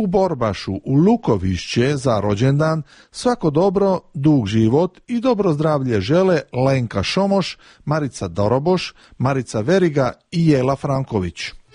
Borbašu u Lukovišće za rođendan svako dobro, dug život i dobro zdravlje žele Lenka Šomoš, Marica Doroboš, Marica Veriga i Jela Franković.